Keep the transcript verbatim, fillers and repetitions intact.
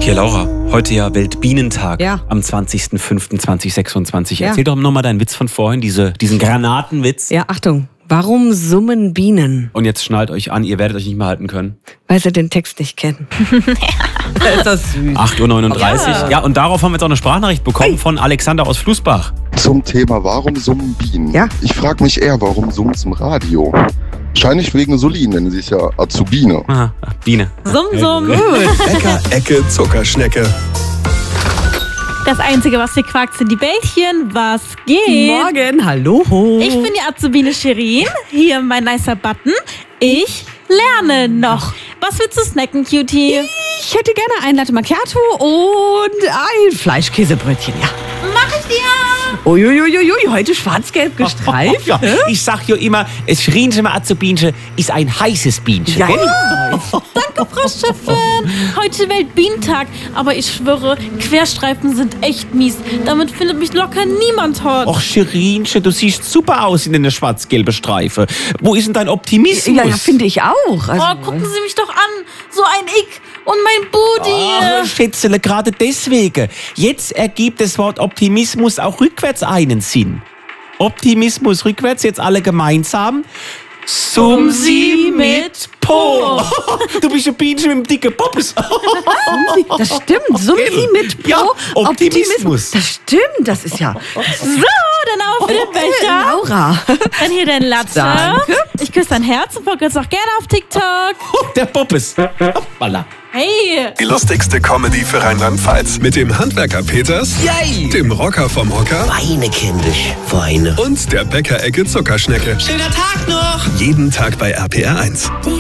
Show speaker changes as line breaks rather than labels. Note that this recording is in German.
Hier, Laura, heute ja Weltbienentag
Ja.
am zwanzigsten fünften zweitausendzweiundzwanzig.
Ja.
Erzähl doch nochmal deinen Witz von vorhin, diese, diesen Granatenwitz.
Ja, Achtung. Warum summen Bienen?
Und jetzt schnallt euch an, ihr werdet euch nicht mehr halten können.
Weil sie den Text nicht kennen. Das ist das süß.
acht Uhr neununddreißig.
Ja.
Ja, und darauf haben wir jetzt auch eine Sprachnachricht bekommen von Alexander aus Flussbach.
Zum Thema Warum summen Bienen?
Ja.
Ich frage mich eher, warum summt's im Radio? Wahrscheinlich wegen Solin, denn sie ist ja Azubine.
Aha, Biene.
Summ, summ.
Bäcker, Ecke, Zuckerschnecke.
Das Einzige, was hier quakt, sind die Bällchen. Was geht?
Morgen, hallo.
Ich bin die Azubine Shirin. Hier mein nicer Button. Ich lerne noch. Was willst du snacken, Cutie?
Ich hätte gerne ein Latte Macchiato und ein Fleischkäsebrötchen, ja.
Mach ich dir.
Uiuiuiui, heute schwarz-gelb gestreift.
Ja, ich sag ja immer, es Schriensche Azubinchen ist ein heißes Bienchen.
Ja,
gell?
Danke, Frau Chefin. Heute Weltbienentag. Aber ich schwöre, Querstreifen sind echt mies. Damit findet mich locker niemand hot.
Och, Scherinche, du siehst super aus in einer schwarz-gelben Streife. Wo ist denn dein Optimismus?
ja, ja finde ich auch. Also,
Oh, gucken Sie mich doch an. So ein Ick und mein Booty.
Ach, Schätzele, gerade deswegen. Jetzt ergibt das Wort Optimismus auch rückwärts einen Sinn. Optimismus rückwärts, jetzt alle gemeinsam. Summ sie mit Po. Du bist ein Bienchen mit dem dicken Poppes.
das stimmt. Summen Sie mit Pro.
Ja, Optimismus.
Das stimmt, das ist ja...
So, dann auf den Becher.
Laura.
Dann hier dein Latte.
Danke.
Ich küsse dein Herz und folge jetzt auch gerne auf TikTok.
Der Poppes. Hoppala.
Hey.
Die lustigste Comedy für Rheinland-Pfalz. Mit dem Handwerker Peters,
Yay!
dem Rocker vom Hocker
Weine, kindisch, Weine.
und der Bäcker-Ecke Zuckerschnecke.
Schöner Tag noch!
Jeden Tag bei R P R eins.
Die